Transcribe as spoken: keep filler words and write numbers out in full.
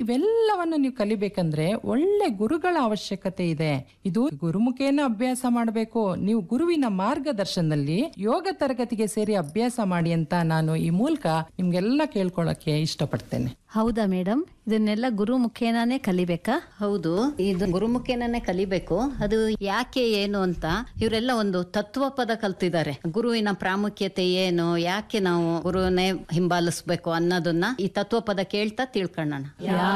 ಇವೆಲ್ಲವನ್ನು ನೀವು ಕಲಿಬೇಕಂದ್ರೆ ಒಳ್ಳೆ ಗುರುಗಳ ಅವಶ್ಯಕತೆ ಇದೆ. ಇದು ಗುರುಮುಖೇನ ಅಭ್ಯಾಸ ಮಾಡಬೇಕು. ನೀವು ಗುರುವಿನ ಮಾರ್ಗದರ್ಶನದಲ್ಲಿ ಯೋಗ ತರಗತಿಗೆ ಸೇರಿ ಅಭ್ಯಾಸ ಮಾಡಿ ಅಂತ ನಾನು ಈ ಮೂಲಕ ನಿಮ್ಗೆಲ್ಲ ಕೇಳ್ಕೊಳಕ್ಕೆ ಇಷ್ಟಪಡ್ತೇನೆ. ಹೌದಾ ಮೇಡಮ್, ಇದನ್ನೆಲ್ಲ ಗುರು ಮುಖೇನಾನೇ ಕಲಿಬೇಕಾ? ಹೌದು, ಇದು ಗುರುಮುಖೇನೇ ಕಲಿಬೇಕು. ಅದು ಯಾಕೆ ಏನು ಅಂತ ಇವರೆಲ್ಲ ಒಂದು ತತ್ವ ಪದ ಕಲ್ತಿದ್ದಾರೆ. ಗುರುವಿನ ಪ್ರಾಮುಖ್ಯತೆ ಏನು, ಯಾಕೆ ನಾವು ಗುರುವನ್ನೇ ಹಿಂಬಾಲಿಸ್ಬೇಕು ಅನ್ನೋದನ್ನ ಈ ತತ್ವ ಪದ ಕೇಳ್ತಾ ತಿಳ್ಕೊಳ್ಳೋಣ.